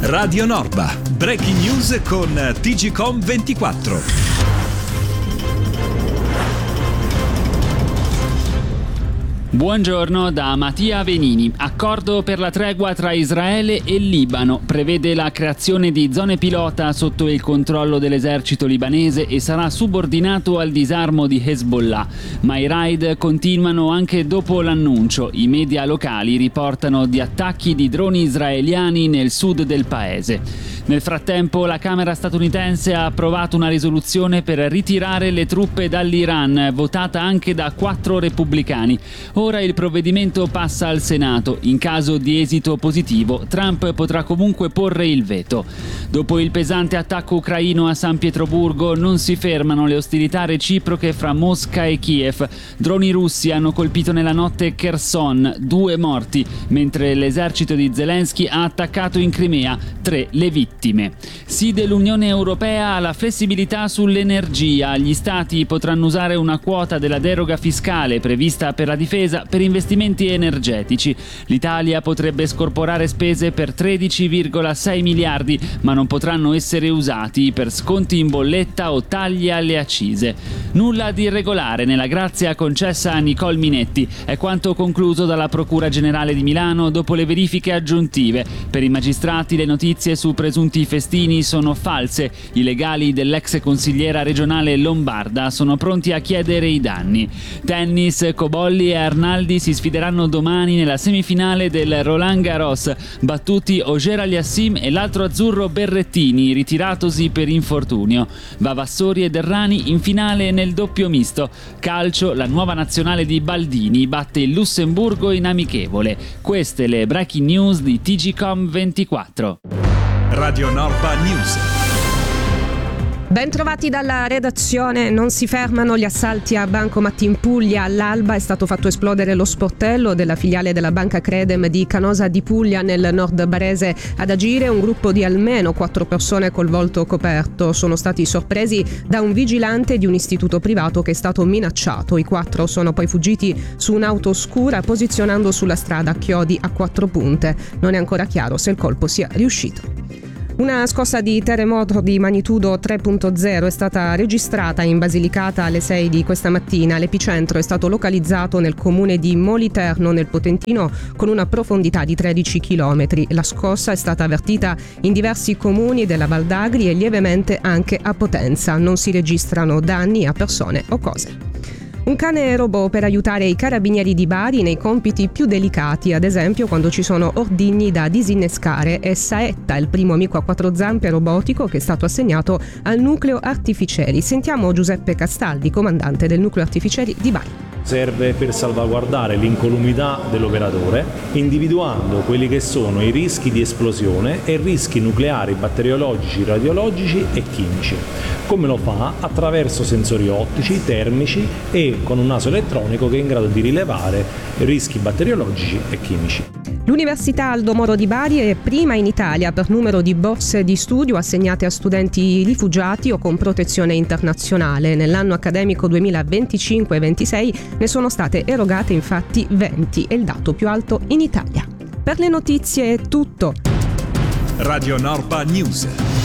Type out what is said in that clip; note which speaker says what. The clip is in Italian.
Speaker 1: Radio Norba, breaking news con TGcom 24.
Speaker 2: Buongiorno da Mattia Venini. Accordo per la tregua tra Israele e Libano. Prevede la creazione di zone pilota sotto il controllo dell'esercito libanese e sarà subordinato al disarmo di Hezbollah. Ma i raid continuano anche dopo l'annuncio. I media locali riportano di attacchi di droni israeliani nel sud del paese. Nel frattempo la Camera statunitense ha approvato una risoluzione per ritirare le truppe dall'Iran, votata anche da 4 repubblicani. Ora il provvedimento passa al Senato. In caso di esito positivo, Trump potrà comunque porre il veto. Dopo il pesante attacco ucraino a San Pietroburgo, non si fermano le ostilità reciproche fra Mosca e Kiev. Droni russi hanno colpito nella notte Kherson, 2 morti, mentre l'esercito di Zelensky ha attaccato in Crimea, 3 le vittime. Sì dell'Unione Europea alla flessibilità sull'energia. Gli Stati potranno usare una quota della deroga fiscale prevista per la difesa per investimenti energetici. L'Italia potrebbe scorporare spese per 13,6 miliardi, ma non potranno essere usati per sconti in bolletta o tagli alle accise. Nulla di irregolare nella grazia concessa a Nicole Minetti. È quanto concluso dalla Procura Generale di Milano dopo le verifiche aggiuntive. Per i magistrati le notizie su presunti festini sono false. I legali dell'ex consigliera regionale lombarda sono pronti a chiedere i danni. Tennis, Cobolli e Arnaldi si sfideranno domani nella semifinale del Roland Garros. Battuti Auger Aliassime e l'altro azzurro Berrettini, ritiratosi per infortunio. Vavassori ed Errani in finale nel doppio misto. Calcio, la nuova nazionale di Baldini batte il Lussemburgo in amichevole. Queste le breaking news di TGcom 24.
Speaker 1: Radio Norba News.
Speaker 3: Ben trovati dalla redazione. Non si fermano gli assalti a bancomat in Puglia. All'alba è stato fatto esplodere lo sportello della filiale della Banca Credem di Canosa di Puglia nel nord barese. Ad agire un gruppo di almeno 4 persone col volto coperto. Sono stati sorpresi da un vigilante di un istituto privato che è stato minacciato. I 4 sono poi fuggiti su un'auto scura posizionando sulla strada chiodi a 4 punte. Non è ancora chiaro se il colpo sia riuscito. Una scossa di terremoto di magnitudo 3.0 è stata registrata in Basilicata alle 6 di questa mattina. L'epicentro è stato localizzato nel comune di Moliterno, nel Potentino, con una profondità di 13 km. La scossa è stata avvertita in diversi comuni della Val d'Agri e lievemente anche a Potenza. Non si registrano danni a persone o cose. Un cane robot per aiutare i carabinieri di Bari nei compiti più delicati, ad esempio quando ci sono ordigni da disinnescare. È Saetta, il primo amico a 4 zampe robotico che è stato assegnato al nucleo artificieri. Sentiamo Giuseppe Castaldi, comandante del nucleo artificieri di Bari.
Speaker 4: Serve per salvaguardare l'incolumità dell'operatore, individuando quelli che sono i rischi di esplosione e rischi nucleari, batteriologici, radiologici e chimici. Come lo fa? Attraverso sensori ottici, termici e con un naso elettronico che è in grado di rilevare rischi batteriologici e chimici.
Speaker 3: L'Università Aldo Moro di Bari è prima in Italia per numero di borse di studio assegnate a studenti rifugiati o con protezione internazionale. Nell'anno accademico 2025-26 ne sono state erogate infatti 20, è il dato più alto in Italia. Per le notizie è tutto.
Speaker 1: Radio Norba News.